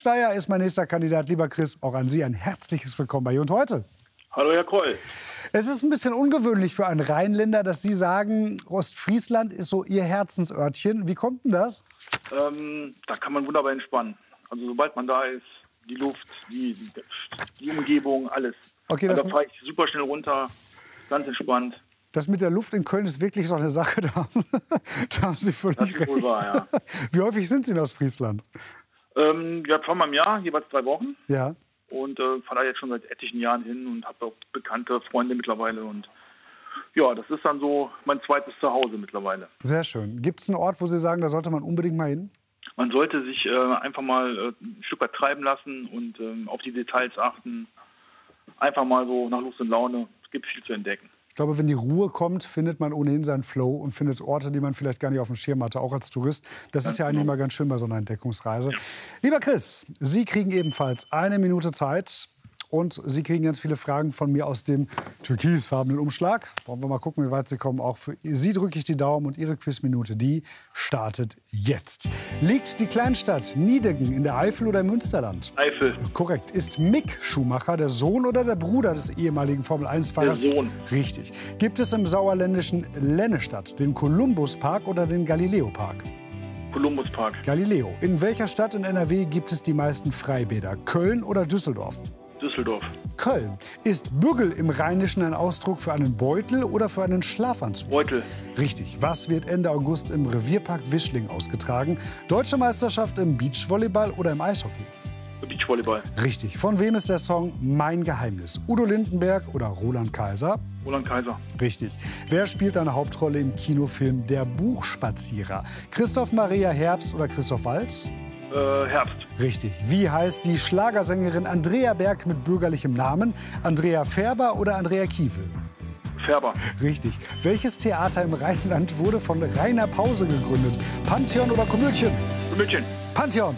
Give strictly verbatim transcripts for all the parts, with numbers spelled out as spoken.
Steyr ist mein nächster Kandidat. Lieber Chris, auch an Sie ein herzliches Willkommen bei Hier und Heute. Hallo, Herr Kroll. Es ist ein bisschen ungewöhnlich für einen Rheinländer, dass Sie sagen, Ostfriesland ist so Ihr Herzensörtchen. Wie kommt denn das? Ähm, da kann man wunderbar entspannen. Also sobald man da ist, die Luft, die, die Umgebung, alles. Okay, also, das da fahre ich super schnell runter, ganz entspannt. Das mit der Luft in Köln ist wirklich so eine Sache. Da haben, da haben Sie völlig Das ist recht. wohl wahr, ja. Wie häufig sind Sie in Ostfriesland? Ähm, ja, zweimal im Jahr, jeweils drei Wochen. Ja. Und äh, fahre da jetzt schon seit etlichen Jahren hin und habe auch bekannte Freunde mittlerweile. Und ja, das ist dann so mein zweites Zuhause mittlerweile. Sehr schön. Gibt es einen Ort, wo Sie sagen, da sollte man unbedingt mal hin? Man sollte sich äh, einfach mal äh, ein Stück weit treiben lassen und ähm, auf die Details achten. Einfach mal so nach Lust und Laune. Es gibt viel zu entdecken. Ich glaube, wenn die Ruhe kommt, findet man ohnehin seinen Flow und findet Orte, die man vielleicht gar nicht auf dem Schirm hatte, auch als Tourist. Das ist ja eigentlich immer ganz schön bei so einer Entdeckungsreise. Ja. Lieber Chris, Sie kriegen ebenfalls eine Minute Zeit. Und Sie kriegen ganz viele Fragen von mir aus dem türkisfarbenen Umschlag. Wollen wir mal gucken, wie weit Sie kommen. Auch für Sie drücke ich die Daumen und Ihre Quizminute, die startet jetzt. Liegt die Kleinstadt Niedegen in der Eifel oder im Münsterland? Eifel. Korrekt. Ist Mick Schumacher der Sohn oder der Bruder des ehemaligen Formel eins Fahrers? Der Sohn. Richtig. Gibt es im sauerländischen Lennestadt den Columbus-Park oder den Galileo-Park? Columbus-Park. Galileo. In welcher Stadt in N R W gibt es die meisten Freibäder? Köln oder Düsseldorf? Düsseldorf. Köln. Ist Bügel im Rheinischen ein Ausdruck für einen Beutel oder für einen Schlafanzug? Beutel. Richtig. Was wird Ende August im Revierpark Wischling ausgetragen? Deutsche Meisterschaft im Beachvolleyball oder im Eishockey? Beachvolleyball. Richtig. Von wem ist der Song Mein Geheimnis? Udo Lindenberg oder Roland Kaiser? Roland Kaiser. Richtig. Wer spielt eine Hauptrolle im Kinofilm Der Buchspazierer? Christoph Maria Herbst oder Christoph Waltz? Äh, Herbst. Richtig. Wie heißt die Schlagersängerin Andrea Berg mit bürgerlichem Namen? Andrea Färber oder Andrea Kiefel? Färber. Richtig. Welches Theater im Rheinland wurde von Rainer Pause gegründet? Pantheon oder Komödien? Komödien. Pantheon.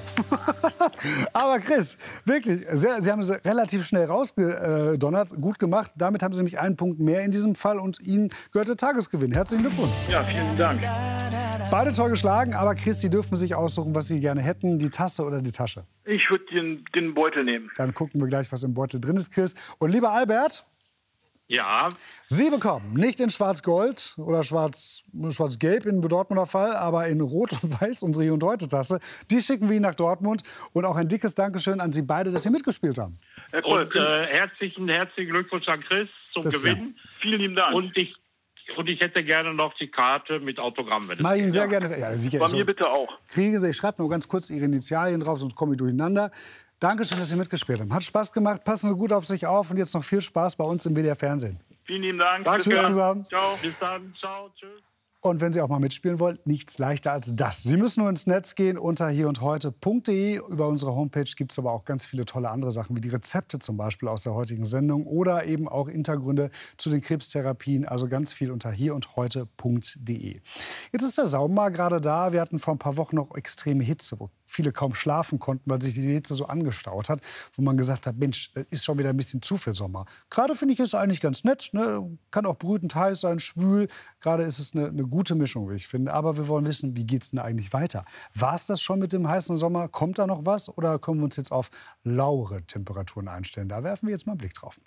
Aber Chris, wirklich, sehr, Sie haben es relativ schnell rausgedonnert. Gut gemacht. Damit haben Sie nämlich einen Punkt mehr in diesem Fall und Ihnen gehört der Tagesgewinn. Herzlichen Glückwunsch. Ja, vielen Dank. Beide toll geschlagen, aber Chris, Sie dürfen sich aussuchen, was Sie gerne hätten, die Tasse oder die Tasche. Ich würde den, den Beutel nehmen. Dann gucken wir gleich, was im Beutel drin ist, Chris. Und lieber Albert, ja. Sie bekommen nicht in Schwarz-Gold oder Schwarz, Schwarz-Gelb in Dortmunder Fall, aber in Rot und Weiß unsere Hier und Heute Tasse. Die schicken wir Ihnen nach Dortmund. Und auch ein dickes Dankeschön an Sie beide, dass Sie mitgespielt haben. Herr Kroll, Und äh, herzlichen, herzlichen Glückwunsch an Chris zum Das Gewinn. vielen lieben Dank. Und ich, und ich hätte gerne noch die Karte mit Autogramm. Wenn es Mach ich Ihnen sehr Ja. gerne. Ja, sicher, Bei so. mir bitte auch. Kriegen Sie, ich schreibe nur ganz kurz Ihre Initialien drauf, sonst komme ich durcheinander. Dankeschön, dass Sie mitgespielt haben. Hat Spaß gemacht. Passen Sie gut auf sich auf. Und jetzt noch viel Spaß bei uns im W D R Fernsehen. Vielen lieben Dank. Danke. Tschüss zusammen. Ciao. Bis dann. Ciao. Tschüss. Und wenn Sie auch mal mitspielen wollen, nichts leichter als das. Sie müssen nur ins Netz gehen unter hier und heute punkt de. Über unsere Homepage gibt es aber auch ganz viele tolle andere Sachen, wie die Rezepte zum Beispiel aus der heutigen Sendung oder eben auch Hintergründe zu den Krebstherapien. Also ganz viel unter hier und heute punkt de. Jetzt ist der Sommer gerade da. Wir hatten vor ein paar Wochen noch extreme Hitze, wo viele kaum schlafen konnten, weil sich die Hitze so angestaut hat, wo man gesagt hat, Mensch, das ist schon wieder ein bisschen zu viel Sommer. Gerade finde ich es eigentlich ganz nett, ne? Kann auch brütend heiß sein, schwül. Gerade ist es eine, eine gute Mischung, wie ich finde. Aber wir wollen wissen, wie geht es denn eigentlich weiter? War es das schon mit dem heißen Sommer? Kommt da noch was? Oder können wir uns jetzt auf lauere Temperaturen einstellen? Da werfen wir jetzt mal einen Blick drauf.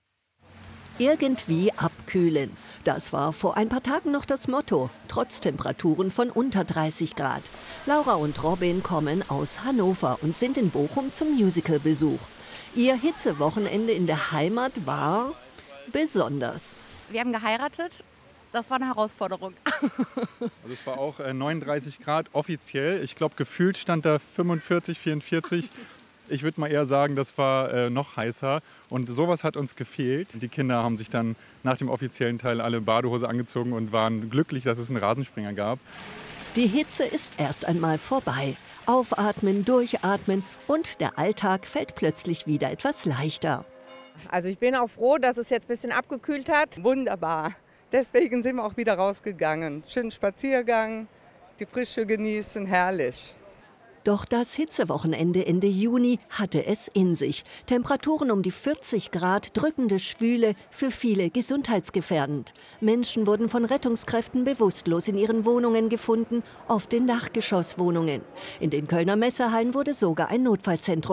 Irgendwie abkühlen. Das war vor ein paar Tagen noch das Motto, trotz Temperaturen von unter dreißig Grad. Laura und Robin kommen aus Hannover und sind in Bochum zum Musicalbesuch. Ihr Hitzewochenende in der Heimat war besonders. Wir haben geheiratet. Das war eine Herausforderung. Also es war auch äh, neununddreißig Grad offiziell. Ich glaube, gefühlt stand da fünfundvierzig, vierundvierzig. Ich würde mal eher sagen, das war äh, noch heißer. Und sowas hat uns gefehlt. Die Kinder haben sich dann nach dem offiziellen Teil alle Badehose angezogen und waren glücklich, dass es einen Rasenspringer gab. Die Hitze ist erst einmal vorbei. Aufatmen, durchatmen und der Alltag fällt plötzlich wieder etwas leichter. Also ich bin auch froh, dass es jetzt ein bisschen abgekühlt hat. Wunderbar. Deswegen sind wir auch wieder rausgegangen. Schönen Spaziergang, die Frische genießen, herrlich. Doch das Hitzewochenende Ende Juni hatte es in sich. Temperaturen um die vierzig Grad, drückende Schwüle, für viele gesundheitsgefährdend. Menschen wurden von Rettungskräften bewusstlos in ihren Wohnungen gefunden, oft in Dachgeschosswohnungen. In den Kölner Messehallen wurde sogar ein Notfallzentrum